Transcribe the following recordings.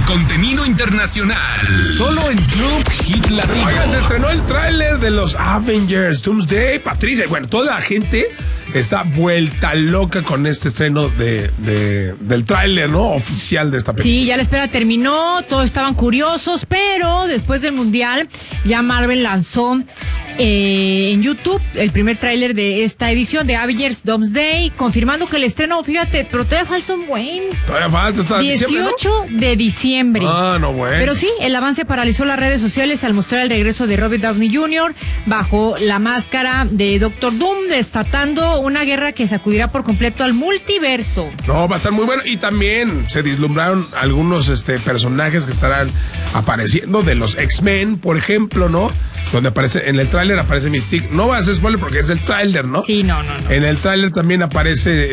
contenido internacional, solo en Club Hit Latino. Oigan, se estrenó el tráiler de los Avengers Doomsday, Patricia. Bueno, toda la gente está vuelta loca con este estreno del tráiler, ¿no? Oficial de esta película. Sí, ya la espera terminó, todos estaban curiosos, pero después del Mundial ya Marvel lanzó en YouTube el primer tráiler de esta edición de Avengers Doomsday, confirmando que el estreno, fíjate, pero todavía falta un buen. Todavía falta hasta 18 de diciembre. Ah, no, bueno. Pero sí, el avance paralizó las redes sociales al mostrar el regreso de Robert Downey Jr. bajo la máscara de Doctor Doom, desatando una guerra que sacudirá por completo al multiverso. No, va a estar muy bueno. Y también se vislumbraron algunos personajes que estarán apareciendo de los X-Men, por ejemplo, ¿no? Donde aparece, en el tráiler aparece Mystique. No va a ser spoiler porque es el tráiler, ¿no? Sí, no. En el tráiler también aparece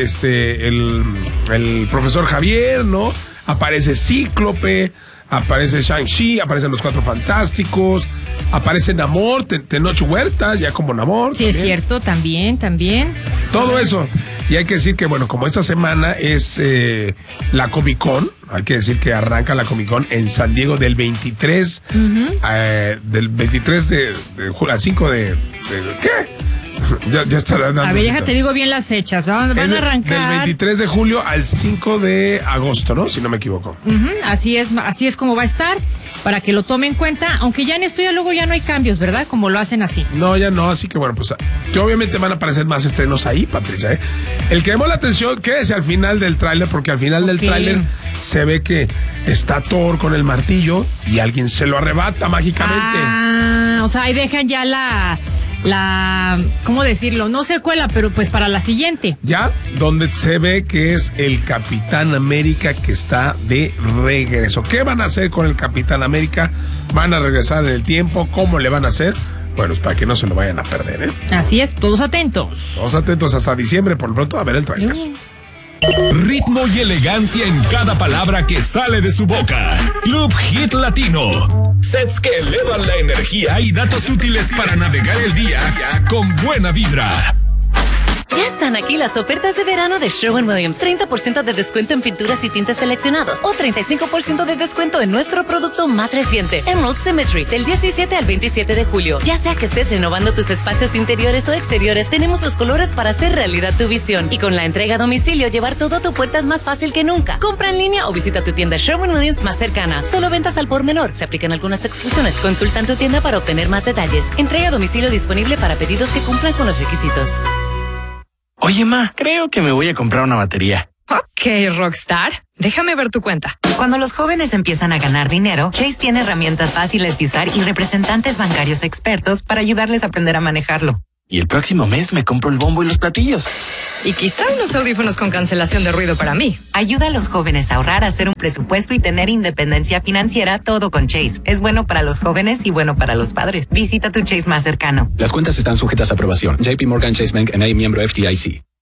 el profesor Javier, ¿no? Aparece Cíclope, aparece Shang-Chi, aparecen los Cuatro Fantásticos, aparece Namor, Tenoch Huerta, ya como Namor. Sí, también. Es cierto, también. Todo eso. Y hay que decir que, bueno, como esta semana es la Comic Con, hay que decir que arranca la Comic Con en San Diego del 23, del 23 de julio al 5 de ¿qué? Ya estará dando. A ver, déjate digo bien las fechas. Van a arrancar. Del 23 de julio al 5 de agosto, ¿no? Si no me equivoco. Así es como va a estar, para que lo tome en cuenta, aunque ya en esto ya luego ya no hay cambios, ¿verdad? Como lo hacen así. No, ya no, así que bueno, pues que obviamente van a aparecer más estrenos ahí, Patricia, ¿eh? El que llamó la atención, quédese al final del tráiler, porque al final del tráiler se ve que está Thor con el martillo y alguien se lo arrebata mágicamente. O sea, ahí dejan ya la ¿cómo decirlo? No secuela, pero pues para la siguiente. Ya, donde se ve que es el Capitán América que está de regreso. ¿Qué van a hacer con el Capitán América? ¿Van a regresar en el tiempo? ¿Cómo le van a hacer? Bueno, es para que no se lo vayan a perder, ¿eh? Así es, todos atentos. Todos atentos hasta diciembre, por lo pronto, a ver el trailer. Ritmo y elegancia en cada palabra que sale de su boca. Club Hit Latino. Sets que elevan la energía y datos útiles para navegar el día con buena vibra. Ya están aquí las ofertas de verano de Sherwin-Williams. 30% de descuento en pinturas y tintes seleccionados o 35% de descuento en nuestro producto más reciente, Emerald Symmetry, del 17 al 27 de julio. Ya sea que estés renovando tus espacios interiores o exteriores, tenemos los colores para hacer realidad tu visión. Y con la entrega a domicilio, llevar todo a tu puerta es más fácil que nunca. Compra en línea o visita tu tienda Sherwin-Williams más cercana. Solo ventas al por menor. Se aplican algunas exclusiones. Consulta en tu tienda para obtener más detalles. Entrega a domicilio disponible para pedidos que cumplan con los requisitos. Oye, ma, creo que me voy a comprar una batería. Ok, Rockstar. Déjame ver tu cuenta. Cuando los jóvenes empiezan a ganar dinero, Chase tiene herramientas fáciles de usar y representantes bancarios expertos para ayudarles a aprender a manejarlo. Y el próximo mes me compro el bombo y los platillos. Y quizá unos audífonos con cancelación de ruido para mí. Ayuda a los jóvenes a ahorrar, a hacer un presupuesto y tener independencia financiera, todo con Chase. Es bueno para los jóvenes y bueno para los padres. Visita tu Chase más cercano. Las cuentas están sujetas a aprobación. JP Morgan Chase Bank N.A. miembro FDIC.